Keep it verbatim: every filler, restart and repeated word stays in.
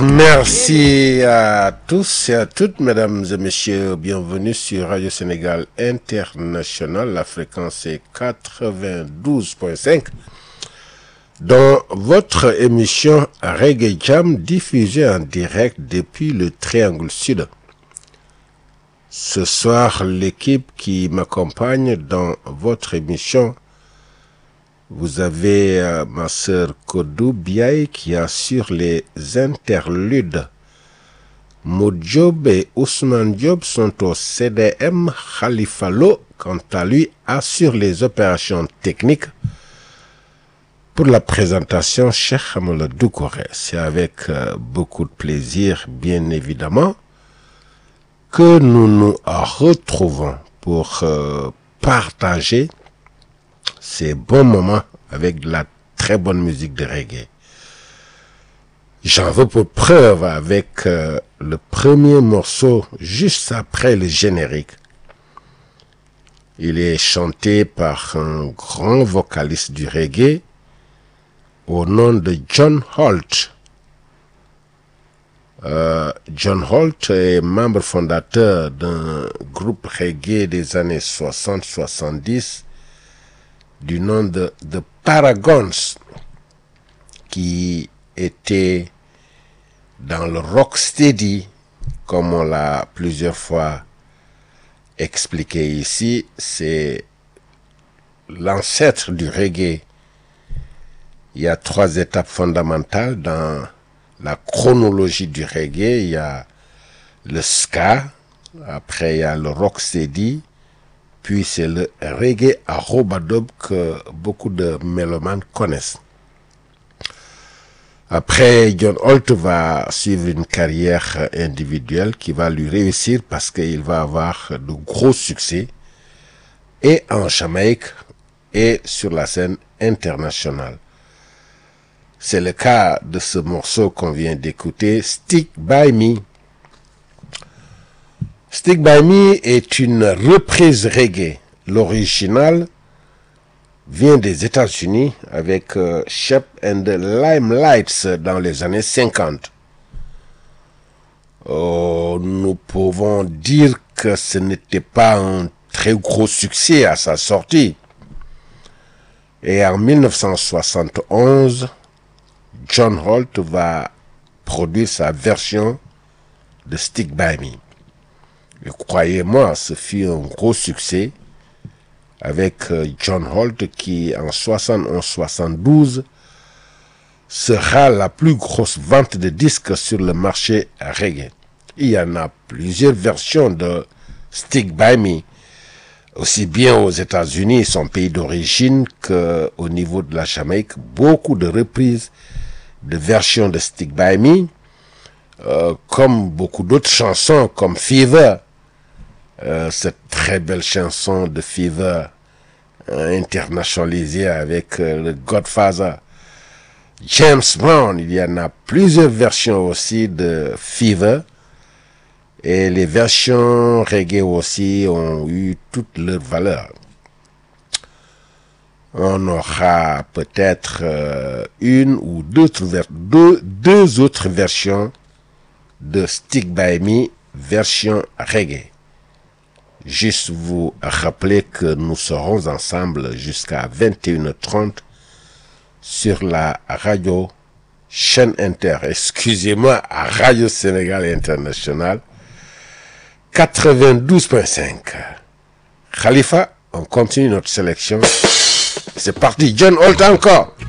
Merci à tous et à toutes, mesdames et messieurs. Bienvenue sur Radio Sénégal International. La fréquence est quatre-vingt-douze virgule cinq. Dans votre émission Reggae Jam, diffusée en direct depuis le Triangle Sud. Ce soir, l'équipe qui m'accompagne dans votre émission, vous avez euh, ma sœur Kodou Biaye qui assure les interludes. Modjob et Ousmane Diop sont au C D M. Khalifa Lo, quant à lui, assure les opérations techniques. Pour la présentation, Cheikh Hamoula Doukouré, c'est avec euh, beaucoup de plaisir, bien évidemment, que nous nous retrouvons pour euh, partager ces bons moments avec de la très bonne musique de reggae. J'en veux pour preuve avec euh, le premier morceau juste après le générique. Il est chanté par un grand vocaliste du reggae au nom de John Holt. Euh, John Holt est membre fondateur d'un groupe reggae des années soixante soixante-dix du nom de The Paragons, qui était dans le rocksteady, comme on l'a plusieurs fois expliqué ici. C'est l'ancêtre du reggae. Il y a trois étapes fondamentales dans la chronologie du reggae. Il y a le ska, après il y a le rocksteady, puis c'est le reggae arobadob que beaucoup de mélomanes connaissent. Après, John Holt va suivre une carrière individuelle qui va lui réussir parce qu'il va avoir de gros succès et en Jamaïque et sur la scène internationale. C'est le cas de ce morceau qu'on vient d'écouter, Stick By Me. Stick By Me est une reprise reggae. L'original vient des États-Unis avec euh, Shep and the Limelights dans les années cinquante. Oh, nous pouvons dire que ce n'était pas un très gros succès à sa sortie. Et en dix-neuf cent soixante et onze, John Holt va produire sa version de Stick By Me. Et croyez-moi, ce fut un gros succès avec John Holt qui, en soixante et onze soixante-douze, sera la plus grosse vente de disques sur le marché reggae. Il y en a plusieurs versions de Stick By Me, aussi bien aux États-Unis, son pays d'origine, qu'au niveau de la Jamaïque. Beaucoup de reprises de versions de Stick By Me, euh, comme beaucoup d'autres chansons, comme Fever. Euh, cette très belle chanson de Fever euh, internationalisée avec euh, le Godfather James Brown. Il y en a plusieurs versions aussi de Fever et les versions reggae aussi ont eu toute leur valeur. On aura peut-être euh, une ou deux, deux, deux autres versions de Stick By Me version reggae. Juste vous rappeler que nous serons ensemble jusqu'à vingt et une heures trente sur la radio chaîne inter, excusez-moi, à Radio Sénégal International, quatre-vingt-douze virgule cinq. Khalifa, on continue notre sélection. C'est parti, John Holt encore.